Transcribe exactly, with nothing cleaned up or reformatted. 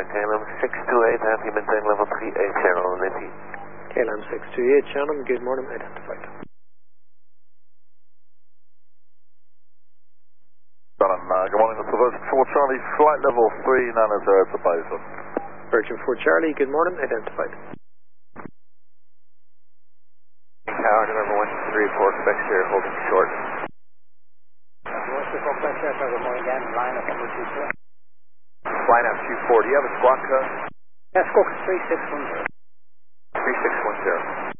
K L M six two eight, have you maintain level three eight channel on N T? K L M six two eight, Shannon, good morning, identified. Shannon, uh, good morning, this is Virgin four Charlie, flight level three nine zero to Basin. Virgin four Charlie, good morning, identified. Tower, November one three four, Quebec Sierra, holding short. one three four, Quebec Sierra, good morning again, line up number two four. Line up two four, do you have a squawk code? Yeah, squawk three six one zero. three six one zero.